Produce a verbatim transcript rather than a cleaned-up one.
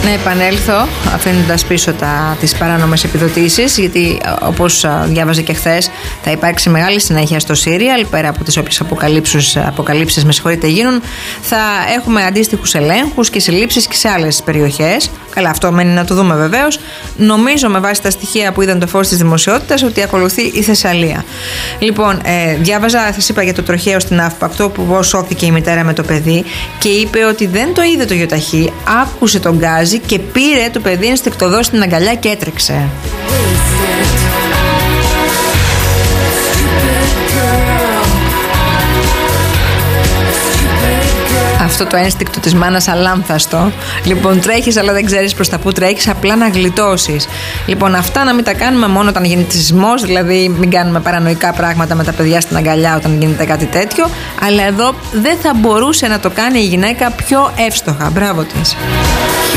Να επανέλθω αφήνοντας πίσω τα, τις παράνομες επιδοτήσεις, γιατί όπως διάβαζε και χθες θα υπάρξει μεγάλη συνέχεια στο Σύριαλ, πέρα από τις όποιες αποκαλύψεις, αποκαλύψεις με συγχωρείτε γίνουν, θα έχουμε αντίστοιχους ελέγχους και συλλήψεις και σε άλλες περιοχές. Καλά, αυτό μένει να το δούμε βεβαίως. Νομίζω με βάση τα στοιχεία που είδαν το φως της δημοσιότητας ότι ακολουθεί η Θεσσαλία. Λοιπόν, ε, διάβαζα, σας είπα για το τροχαίο στην Αύπακτο που σώθηκε η μητέρα με το παιδί και είπε ότι δεν το είδε το γιοταχή, άκουσε τον γκάζι και πήρε το παιδί ενστικτωδώς στην αγκαλιά και έτρεξε. Αυτό το ένστικτο της μάνας αλάνθαστο. Λοιπόν, τρέχεις αλλά δεν ξέρεις προς τα που τρέχεις, απλά να γλιτώσεις. Λοιπόν, αυτά να μην τα κάνουμε μόνο όταν γίνεται σεισμός, δηλαδή μην κάνουμε παρανοϊκά πράγματα με τα παιδιά στην αγκαλιά όταν γίνεται κάτι τέτοιο. Αλλά εδώ δεν θα μπορούσε να το κάνει η γυναίκα πιο εύστοχα. Μπράβο της.